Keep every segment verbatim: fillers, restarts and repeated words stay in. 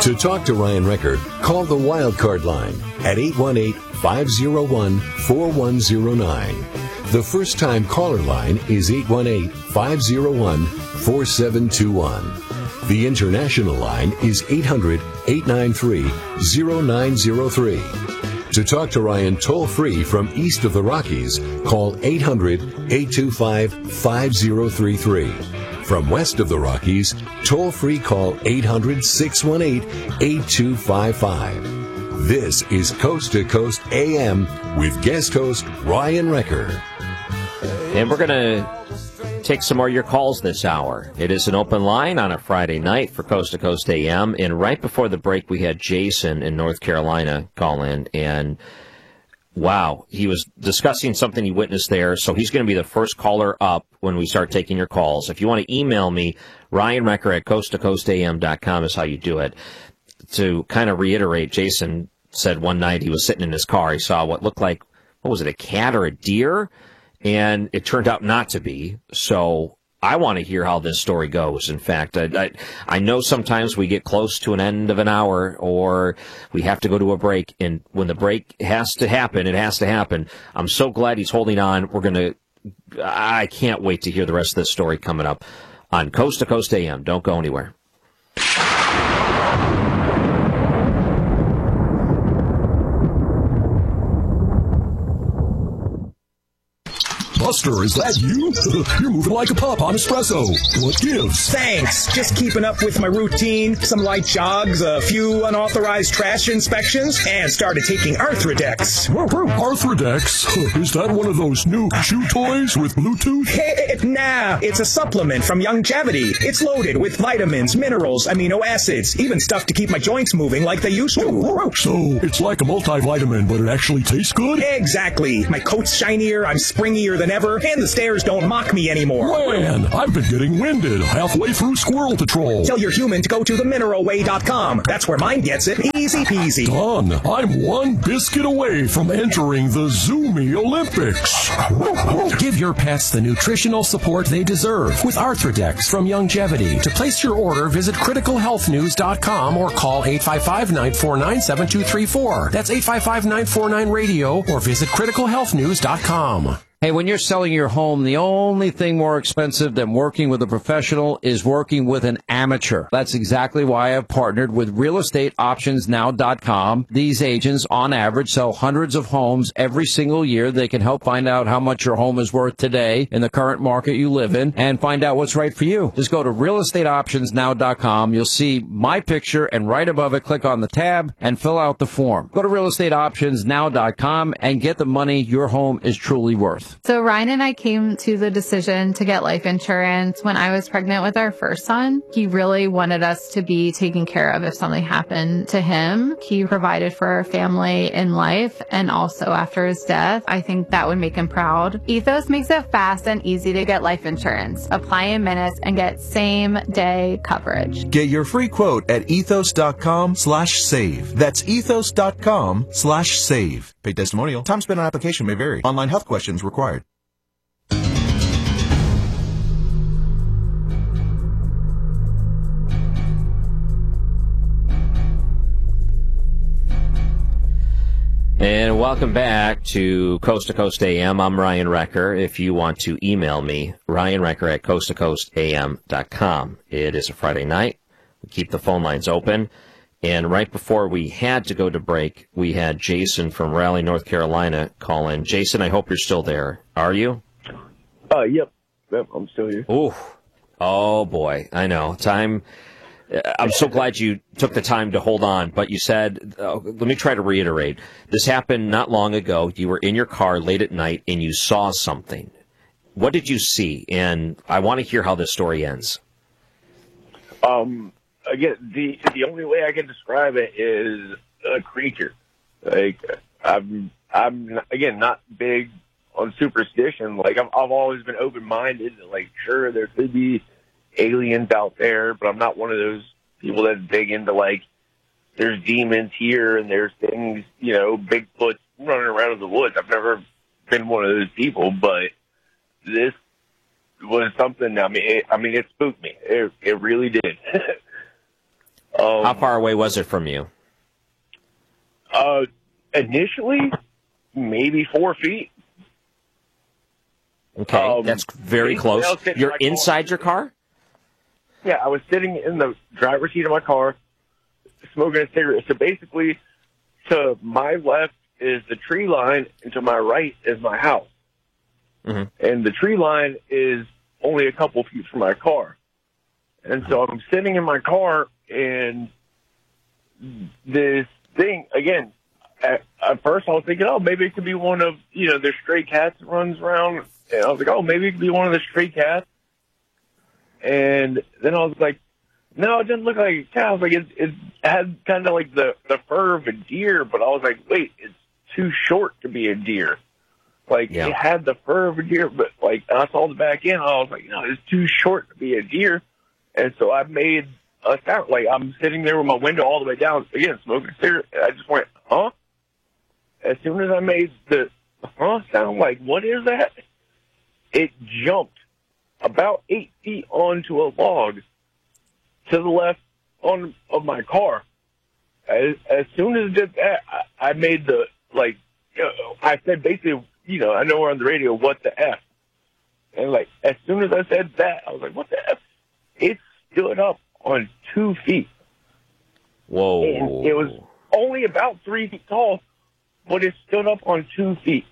To talk to Ryan Recker, call the Wildcard line at eight one eight, five oh one, four one oh nine. The first-time caller line is eight one eight, five oh one, four seven two one. The international line is eight hundred, eight nine three, oh nine oh three. To talk to Ryan toll-free from east of the Rockies, call eight hundred, eight two five, five oh three three. From west of the Rockies, toll-free call eight hundred, six one eight, eight two five five. This is Coast to Coast A M with guest host Ryan Recker. And we're going to take some more of your calls this hour. It is an open line on a Friday night for Coast to Coast A M. And right before the break, we had Jason in North Carolina call in. And wow, he was discussing something he witnessed there. So he's going to be the first caller up when we start taking your calls. If you want to email me, Ryan Recker at coast to coast a m dot com is how you do it. To kind of reiterate, Jason said one night he was sitting in his car. He saw what looked like, what was it, a cat or a deer? And it turned out not to be. So I want to hear how this story goes. In fact, I, I, I know sometimes we get close to an end of an hour or we have to go to a break. And when the break has to happen, it has to happen. I'm so glad he's holding on. We're going to, I can't wait to hear the rest of this story coming up on Coast to Coast A M. Don't go anywhere. Buster, is that you? You're moving like a pup on espresso. What gives? Thanks. Just keeping up with my routine. Some light jogs, a few unauthorized trash inspections, and started taking Arthrodex. Arthrodex? Is that one of those new chew toys with Bluetooth? Hey, nah, it's a supplement from Youngevity. It's loaded with vitamins, minerals, amino acids, even stuff to keep my joints moving like they used to. So it's like a multivitamin, but it actually tastes good? Exactly. My coat's shinier, I'm springier than ever, and the stairs don't mock me anymore. Man, I've been getting winded halfway through Squirrel Patrol. Tell your human to go to the mineral way dot com. That's where mine gets it. Easy peasy. Done. I'm one biscuit away from entering the Zoomy Olympics. Give your pets the nutritional support they deserve with Arthrodex from Youngevity. To place your order, visit critical health news dot com or call eight five five, nine four nine, seven two three four. That's eight five five, nine four nine, radio or visit critical health news dot com. Hey, when you're selling your home, the only thing more expensive than working with a professional is working with an amateur. That's exactly why I've partnered with real estate options now dot com. These agents, on average, sell hundreds of homes every single year. They can help find out how much your home is worth today in the current market you live in and find out what's right for you. Just go to real estate options now dot com. You'll see my picture, and right above it, click on the tab and fill out the form. Go to real estate options now dot com and get the money your home is truly worth. So Ryan and I came to the decision to get life insurance when I was pregnant with our first son. He really wanted us to be taken care of if something happened to him. He provided for our family in life and also after his death. I think that would make him proud. Ethos makes it fast and easy to get life insurance. Apply in minutes and get same day coverage. Get your free quote at ethos dot com slash save. That's ethos dot com slash save. Paid testimonial. Time spent on application may vary. Online health questions required. And welcome back to Coast to Coast A M. I'm Ryan Recker. If you want to email me, Ryan Recker at coast to coast a m dot com. It is a Friday night. We keep the phone lines open. And right before we had to go to break, we had Jason from Raleigh, North Carolina, call in. Jason, I hope you're still there. Are you? Uh, yep. Yep, I'm still here. Ooh. Oh, boy. I know. Time. I'm so glad you took the time to hold on, but you said, uh, let me try to reiterate. This happened not long ago. You were in your car late at night and you saw something. What did you see? And I want to hear how this story ends. Um, again, the the only way I can describe it is a creature. Like, I'm, I'm again, not big on superstition. Like, I've, I've always been open-minded. Like, sure, there could be aliens out there, but I'm not one of those people that dig into, like, there's demons here and there's things, you know, Bigfoot running around in the woods. I've never been one of those people, but this was something, I mean, it, I mean, it spooked me. It, it really did. um, Um, How far away was it from you? Uh, initially, maybe four feet. Okay, Um, that's very basically, I close. was sitting in You're my car. inside your car? Yeah, I was sitting in the driver's seat of my car, smoking a cigarette. So basically, to my left is the tree line, and to my right is my house. Mm-hmm. And the tree line is only a couple feet from my car. And so I'm sitting in my car, and this thing, again, at, at first I was thinking, oh, maybe it could be one of, you know, the stray cats that runs around. And I was like, oh, maybe it could be one of the stray cats. And then I was like, no, it didn't look like a cat. I was like, it, it had kind of like the, the fur of a deer, but I was like, wait, it's too short to be a deer. Like, yeah. It had the fur of a deer, but, like, I saw the back end. I was like, no, it's too short to be a deer. And so I made a sound. Like, I'm sitting there with my window all the way down, again, smoking a cigarette. And I just went, huh? As soon as I made the huh sound, like, what is that? It jumped about eight feet onto a log to the left on of my car. As, as soon as it did that, I, I made the, like, you know, I said basically, you know, I know we're on the radio, what the F? And, like, as soon as I said that, I was like, what the F? It stood up on two feet. Whoa. And it was only about three feet tall, but it stood up on two feet.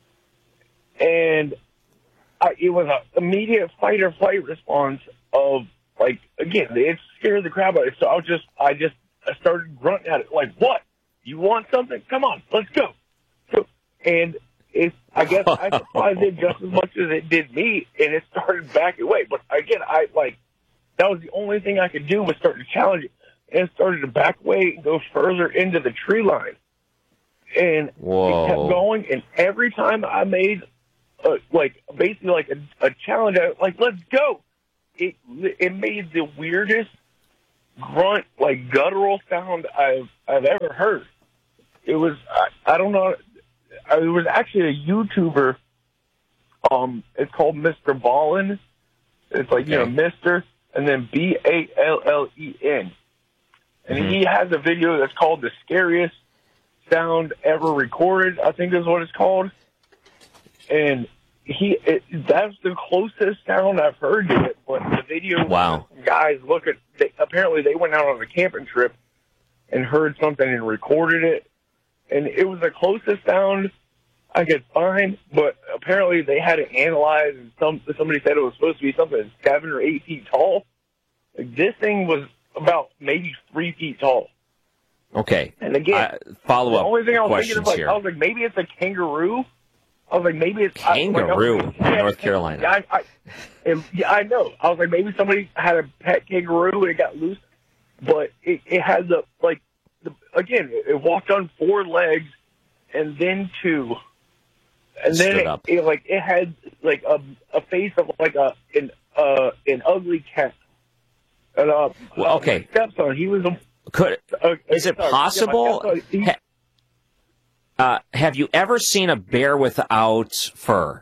And I, it was an immediate fight or flight response of, like, again, it scared the crap out of it. So I was just, I just I started grunting at it, like, what? You want something? Come on, let's go. So, and it, I guess I surprised it just as much as it did me, and it started backing away. But again, I, like, that was the only thing I could do was start to challenge it. And it started to back away and go further into the tree line. And Whoa. it kept going, and every time I made, uh, like, basically like a, a challenge, I was like, let's go. It it made the weirdest grunt, like, guttural sound I've I've ever heard. It was, I, I don't know, it was actually a YouTuber, um, it's called Mister Ballin. It's like, okay. you know, Mister and then B A L L E N. And mm-hmm. he has a video that's called The Scariest Sound Ever Recorded, I think is what it's called. And he, it, that's the closest sound I've heard to it. But the video, wow. guys look at, they, apparently they went out on a camping trip and heard something and recorded it. And it was the closest sound I could find, but apparently they had it analyzed, and some somebody said it was supposed to be something seven or eight feet tall. Like, this thing was about maybe three feet tall. Okay. And again, uh, follow up. The only thing I was questions thinking of, like, here. I was like, maybe it's a kangaroo. I was like, maybe it's kangaroo I, like, in yeah, North Carolina. Yeah, I, I, and, yeah, I know. I was like, maybe somebody had a pet kangaroo and it got loose, but it, it had the like. The, again, it, it walked on four legs and then two, and then Stood it, up. it like it had like a a face of like a an uh an ugly cat. And uh, well, okay, uh, my stepson, he was a. Could uh, is it sorry, possible? Yeah, he, ha, uh, have you ever seen a bear without fur?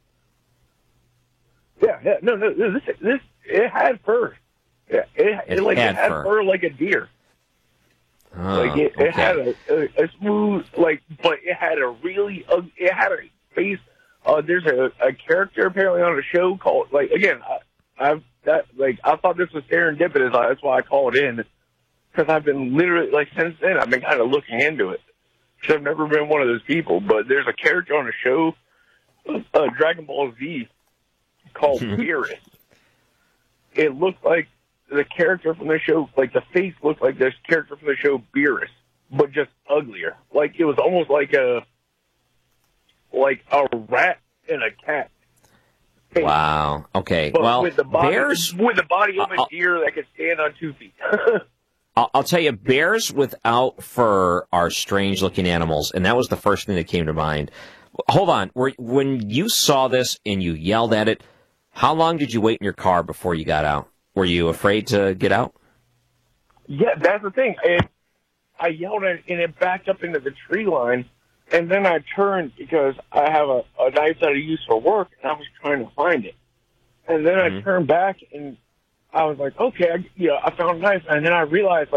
Yeah, yeah, no, no, this this it had fur. Yeah, it, It it like had it had fur. fur like a deer. Oh, Like it, okay. it had a, a, a smooth, like, but it had a really, uh, it had a face. Uh, there's a, a character apparently on a show called, like, again, I, I've that like I thought this was serendipitous. That's why I called in, because I've been literally like since then I've been kind of looking into it. Because I've never been one of those people, but there's a character on a show, uh, Dragon Ball Z, called Beerus. It looked like the character from the show, like the face looked like this character from the show Beerus, but just uglier. Like it was almost like a like a rat and a cat. Face. Wow. Okay. But well, with the body, bears with the body of a I'll, deer that could stand on two feet. I'll, I'll tell you, bears without fur are strange-looking animals, and that was the first thing that came to mind. Hold on. Were, when you saw this and you yelled at it, how long did you wait in your car before you got out? Were you afraid to get out? Yeah, that's the thing. And I yelled at it, and it backed up into the tree line. And then I turned because I have a, a knife that I use for work, and I was trying to find it. And then Mm-hmm. I turned back, and I was like, okay, I, you know, I found a knife. And then I realized, like,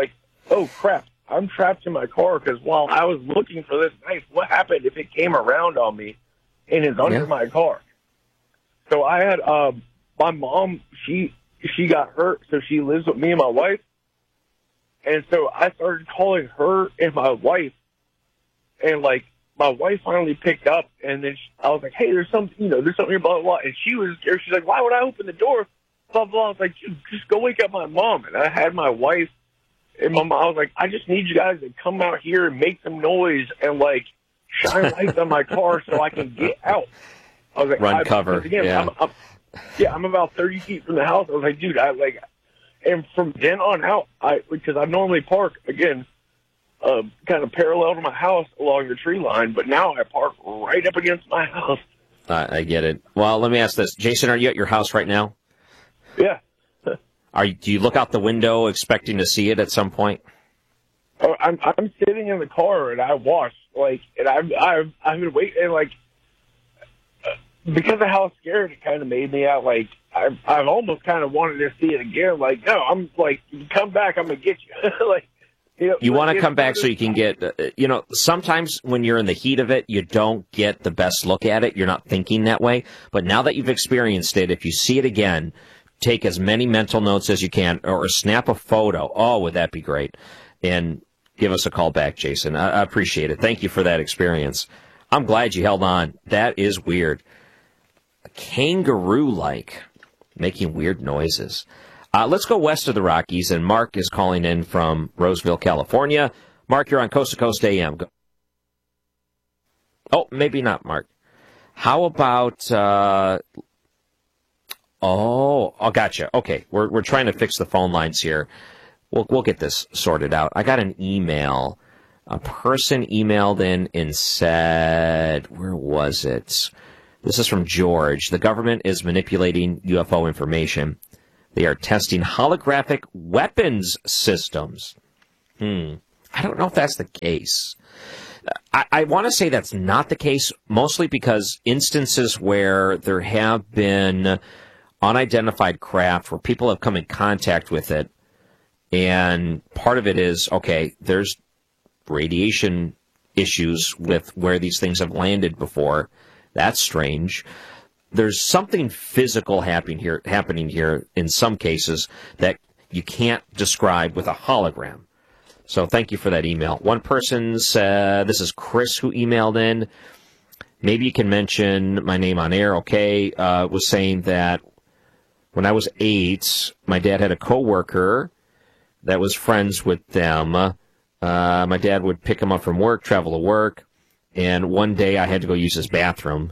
oh, crap, I'm trapped in my car because while I was looking for this knife, what happened if it came around on me and is under Yeah. my car? So I had um, my mom, she she got hurt, so she lives with me and my wife. And so I started calling her and my wife, and, like, my wife finally picked up, and then she, I was like, hey, there's something, you know, there's something here, blah, blah, blah. And she was scared. She's like, why would I open the door? Blah, blah. I was like, dude, just go wake up my mom. And I had my wife and my mom. I was like, I just need you guys to come out here and make some noise and, like, shine lights on my car so I can get out. I was like, Run I, cover, again, yeah. I'm, I'm, yeah, I'm about thirty feet from the house. I was like, dude, I, like, and from then on out, I because I normally park, again, uh, kind of parallel to my house along the tree line, but now I park right up against my house. Uh, I get it. Well, let me ask this. Jason, are you at your house right now? Yeah. Are you, do you look out the window expecting to see it at some point? Oh, I'm I'm sitting in the car and I watch, like, and I've I've I've been waiting, and, like, uh, because of how scared it kind of made me out, like, I've I've almost kind of wanted to see it again. Like, no, I'm like, you come back, I'm gonna get you. Like, you know, You want to it's- come back so you can get, uh, you know, sometimes when you're in the heat of it, you don't get the best look at it. You're not thinking that way. But now that you've experienced it, if you see it again, take as many mental notes as you can or snap a photo. Oh, would that be great? And give us a call back, Jason. I, I appreciate it. Thank you for that experience. I'm glad you held on. That is weird. A kangaroo-like, making weird noises. Uh, let's go west of the Rockies, and Mark is calling in from Roseville, California. Mark, you're on Coast to Coast A M. Go. Oh, maybe not, Mark. How about... Uh, oh, oh, gotcha. Okay, we're we're trying to fix the phone lines here. We'll we'll get this sorted out. I got an email. A person emailed in and said, where was it? This is from George. The government is manipulating U F O information. They are testing holographic weapons systems. Hmm. I don't know if that's the case. I, I want to say that's not the case, mostly because instances where there have been unidentified craft where people have come in contact with it, and part of it is, okay, there's radiation issues with where these things have landed before. That's strange. There's something physical happening here, happening here in some cases that you can't describe with a hologram. So thank you for that email. One person said, this is Chris who emailed in. Maybe you can mention my name on air. Okay. Uh, was saying that when I was eight, my dad had a coworker that was friends with them. Uh, my dad would pick him up from work, travel to work. And one day I had to go use his bathroom.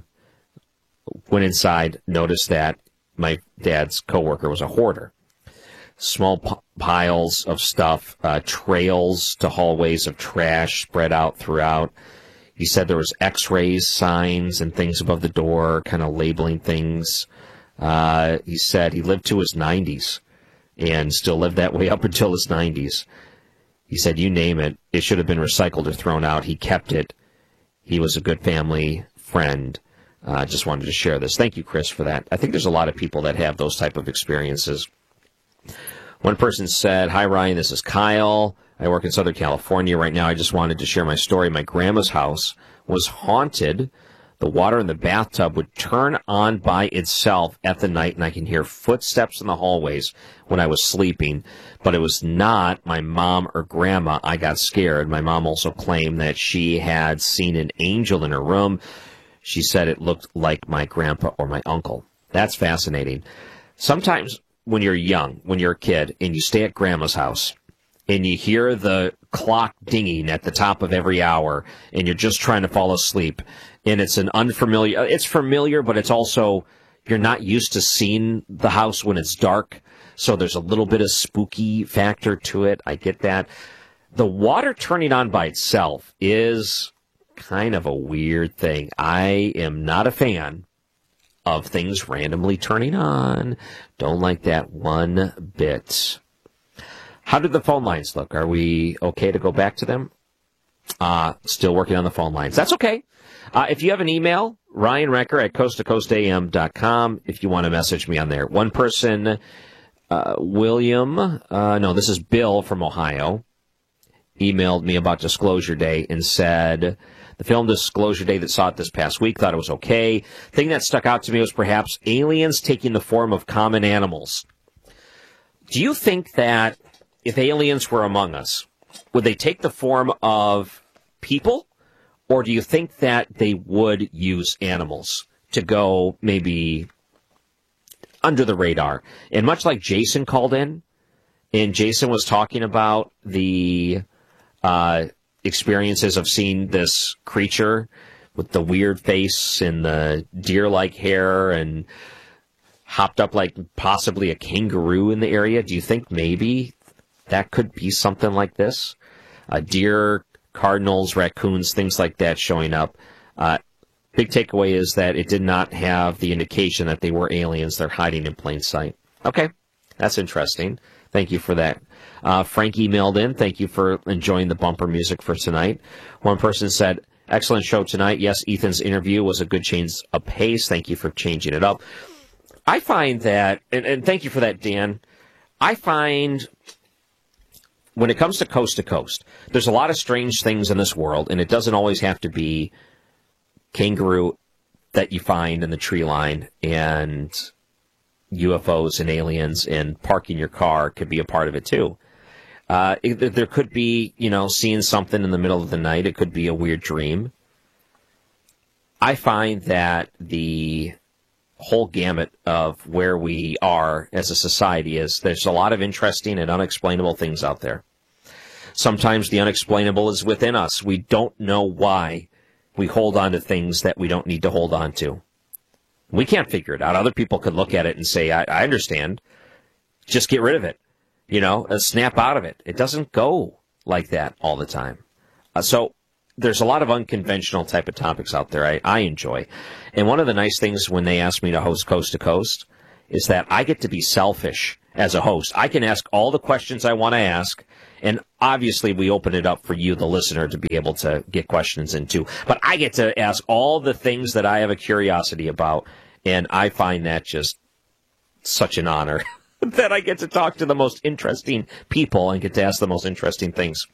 Went inside, noticed that my dad's coworker was a hoarder. Small p- piles of stuff, uh, trails to hallways of trash spread out throughout. He said there was x-rays, signs, and things above the door, kind of labeling things. Uh, he said he lived to his nineties and still lived that way up until his nineties. He said, you name it, it should have been recycled or thrown out. He kept it. He was a good family friend. I uh, just wanted to share this. Thank you, Chris, for that. I think there's a lot of people that have those type of experiences. One person said, hi, Ryan, this is Kyle. I work in Southern California right now. I just wanted to share my story. My grandma's house was haunted. The water in the bathtub would turn on by itself at the night, and I can hear footsteps in the hallways when I was sleeping. But it was not my mom or grandma. I got scared. My mom also claimed that she had seen an angel in her room. She said it looked like my grandpa or my uncle. That's fascinating. Sometimes when you're young, when you're a kid, and you stay at grandma's house, and you hear the clock dinging at the top of every hour, and you're just trying to fall asleep, and it's an unfamiliar, it's familiar, but it's also, you're not used to seeing the house when it's dark, so there's a little bit of spooky factor to it. I get that. The water turning on by itself is kind of a weird thing. I am not a fan of things randomly turning on. Don't like that one bit. How did the phone lines look? Are we okay to go back to them? Uh, still working on the phone lines. That's okay. Uh, if you have an email, Ryan Recker at coast to coast a m dot com, if you want to message me on there. One person, uh, William, uh, no, this is Bill from Ohio. emailed me about Disclosure Day and said, the film Disclosure Day that saw it this past week, thought it was okay. Thing that stuck out to me was perhaps aliens taking the form of common animals. Do you think that if aliens were among us, would they take the form of people? Or do you think that they would use animals to go maybe under the radar? And much like Jason called in, and Jason was talking about the uh, experiences of seeing this creature with the weird face and the deer-like hair and hopped up like possibly a kangaroo in the area. Do you think maybe that could be something like this? Uh, deer, cardinals, raccoons, things like that showing up. Uh, big takeaway is that it did not have the indication that they were aliens. They're hiding in plain sight. Okay, that's interesting. Thank you for that. Uh, Frank emailed in. Thank you for enjoying the bumper music for tonight. One person said, excellent show tonight. Yes, Ethan's interview was a good change of pace. Thank you for changing it up. I find that, and, and thank you for that, Dan, I find when it comes to Coast to Coast, there's a lot of strange things in this world, and it doesn't always have to be kangaroo that you find in the tree line and U F Os and aliens, and parking your car could be a part of it too. Uh, it, there could be, you know, seeing something in the middle of the night. It could be a weird dream. I find that the whole gamut of where we are as a society is there's a lot of interesting and unexplainable things out there. Sometimes the unexplainable is within us. We don't know why we hold on to things that we don't need to hold on to. We can't figure it out. Other people could look at it and say, I, I understand. Just get rid of it. You know, uh, snap out of it. It doesn't go like that all the time. Uh, so there's a lot of unconventional type of topics out there I, I enjoy. And one of the nice things when they ask me to host Coast to Coast is that I get to be selfish as a host. I can ask all the questions I want to ask, and obviously we open it up for you, the listener, to be able to get questions in too. But I get to ask all the things that I have a curiosity about, and I find that just such an honor that I get to talk to the most interesting people and get to ask the most interesting things.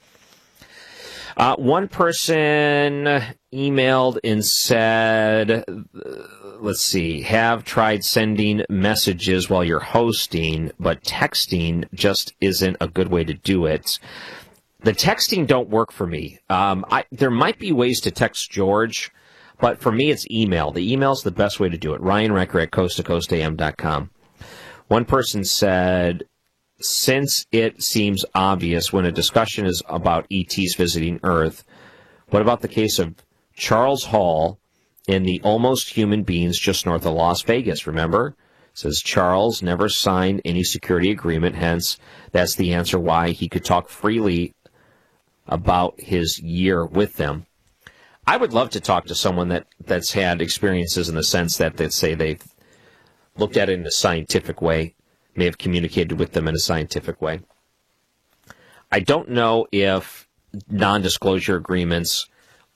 Uh, one person emailed and said, let's see, have tried sending messages while you're hosting, but texting just isn't a good way to do it. The texting don't work for me. Um, I, there might be ways to text George, but for me it's email. The email's the best way to do it. Ryan Recker at coast to coast a m dot com. One person said, since it seems obvious when a discussion is about E Ts visiting Earth, what about the case of Charles Hall and the almost human beings just north of Las Vegas? Remember? It says Charles never signed any security agreement, hence that's the answer why he could talk freely about his year with them. I would love to talk to someone that, that's had experiences in the sense that they say they've looked at it in a scientific way, may have communicated with them in a scientific way. I don't know if non-disclosure agreements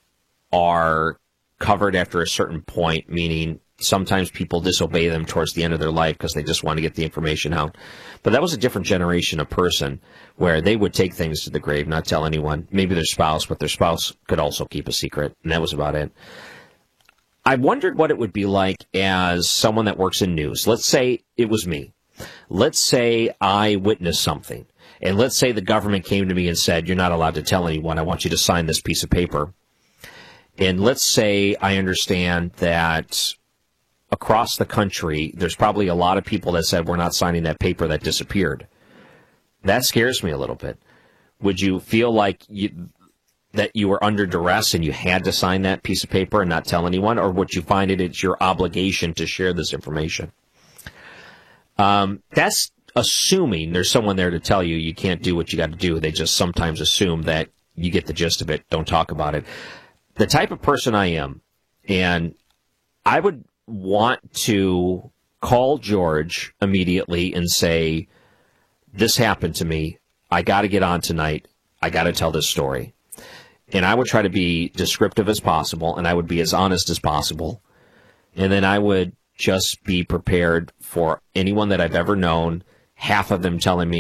are covered after a certain point, meaning sometimes people disobey them towards the end of their life because they just want to get the information out. But that was a different generation of person where they would take things to the grave, not tell anyone, maybe their spouse, but their spouse could also keep a secret, and that was about it. I wondered what it would be like as someone that works in news. Let's say it was me. Let's say I witnessed something, and let's say the government came to me and said, you're not allowed to tell anyone. I want you to sign this piece of paper. And let's say I understand that across the country, there's probably a lot of people that said, we're not signing that paper that disappeared. That scares me a little bit. Would you feel like you, that you were under duress and you had to sign that piece of paper and not tell anyone, or would you find it it's your obligation to share this information? Um, that's assuming there's someone there to tell you you can't do what you got to do. They just sometimes assume that you get the gist of it, don't talk about it. The type of person I am, and I would want to call George immediately and say, this happened to me. I got to get on tonight. I got to tell this story. And I would try to be descriptive as possible, and I would be as honest as possible. And then I would just be prepared for anyone that I've ever known, half of them telling me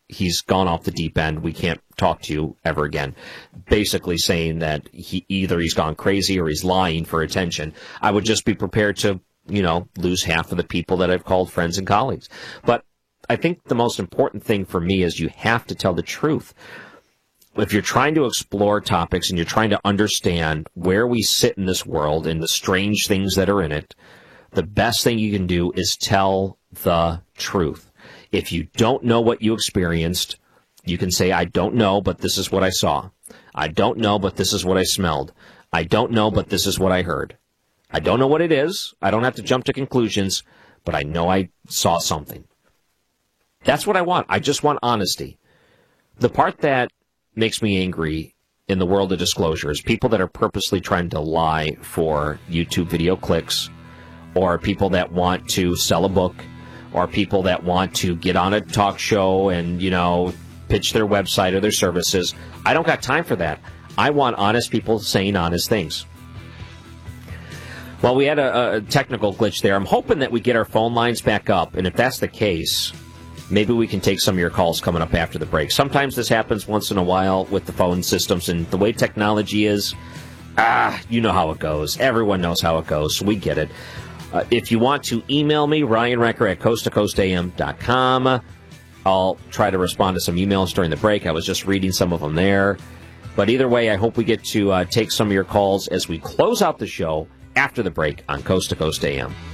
he's gone off the deep end. We can't talk to you ever again. Basically saying that he either he's gone crazy or he's lying for attention. I would just be prepared to, you know, lose half of the people that I've called friends and colleagues. But I think the most important thing for me is you have to tell the truth. If you're trying to explore topics and you're trying to understand where we sit in this world and the strange things that are in it, the best thing you can do is tell the truth. If you don't know what you experienced, you can say, I don't know, but this is what I saw. I don't know, but this is what I smelled. I don't know, but this is what I heard. I don't know what it is. I don't have to jump to conclusions, but I know I saw something. That's what I want. I just want honesty. The part that makes me angry in the world of disclosure is people that are purposely trying to lie for YouTube video clicks, or people that want to sell a book, or people that want to get on a talk show and, you know, pitch their website or their services. I don't got time for that. I want honest people saying honest things. Well, we had a, a technical glitch there. I'm hoping that we get our phone lines back up, and if that's the case, maybe we can take some of your calls coming up after the break. Sometimes this happens once in a while with the phone systems, and the way technology is, ah, you know how it goes. Everyone knows how it goes, so we get it. Uh, if you want to email me, Ryan Recker at coast to coast a m dot com. I'll try to respond to some emails during the break. I was just reading some of them there. But either way, I hope we get to uh, take some of your calls as we close out the show after the break on Coast to Coast A M.